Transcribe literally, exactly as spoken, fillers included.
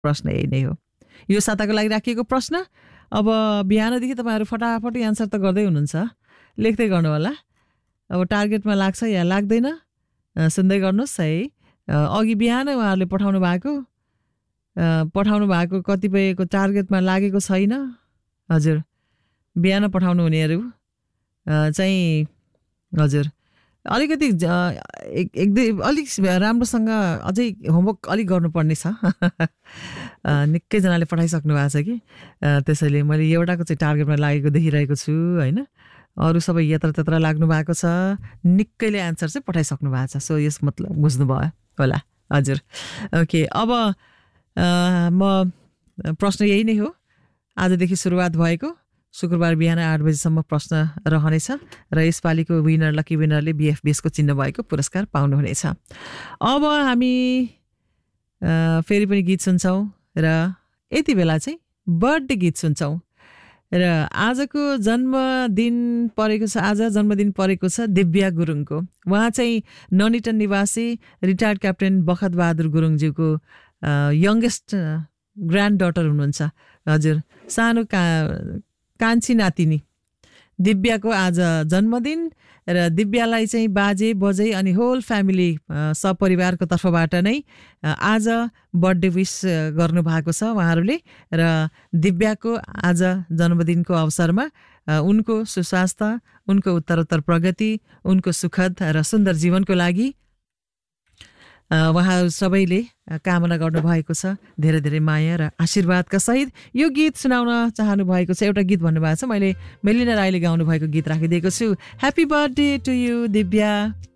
प्रश्न यही नै हो। यो साताको लागि राखिएको प्रश्न। अब बिहानदेखि तपाईँहरू फटाफट एन्सर त गर्दै हुनुहुन्छ, लेख्दै गर्नु होला। अब टार्गेटमा लाग्छ या लाग्दैन सुन्दै गर्नुहोस् है। अघि बिहान उहाँहरूले पठाउनु भएको पठाउनु भएको कतिपयको टार्गेटमा लागेको छैन। हजुर, बिहान पठाउनु हुनेहरू चाहिँ हजुर अलिकति एक दुई अलिक राम्रोसँग अझै होमवर्क अलिक गर्नुपर्ने छ। निकैजनाले पठाइसक्नु भएको छ कि, त्यसैले मैले एउटाको चाहिँ टार्गेटमा लागेको देखिरहेको छु होइन। अरू सबै यत्र तत्र लाग्नु भएको छ, निकैले एन्सर चाहिँ पठाइसक्नु भएको छ। सो यस मतलब बुझ्नुभयो होला। हजुर, ओके। अब म प्रश्न यही नै हो, आजदेखि सुरुवात भएको शुक्रबार बिहान आठ बजीसम्म प्रश्न रहनेछ र यसपालिको विनर लकी विनरले बिएफ बेसको चिन्ह भएको पुरस्कार पाउनुहुनेछ। अब हामी फेरि पनि गीत सुन्छौँ र यति बेला चाहिँ बर्थडे गीत सुन्छौँ। र आजको जन्मदिन परेको छ, आज जन्मदिन परेको छ दिव्या गुरुङको। उहाँ चाहिँ ननिटन निवासी रिटायर्ड क्याप्टेन बखत बहादुर गुरुङज्यूको यङ्गेस्ट ग्रान्ड डटर हुनुहुन्छ। हजुर, सानो का कान्छी नातिनी दिव्याको आज जन्मदिन र दिव्यालाई चाहिँ बाजे बजै अनि होल फ्यामिली सपरिवारको तर्फबाट नै आज बर्थडे विश गर्नुभएको छ उहाँहरूले। र दिव्याको आज जन्मदिनको अवसरमा उनको सुस्वास्थ्य, उनको उत्तरोत्तर प्रगति, उनको सुखद र सुन्दर जीवनको लागि उहाँहरू सबैले कामना गर्नुभएको छ। धेरै धेरै माया र आशीर्वादका सहित यो गीत सुनाउन चाहनु भएको छ। एउटा गीत भन्नुभएको छ, मैले मेलिना राईले गाउनु भएको गीत राखिदिएको छु। Happy birthday to you Divya.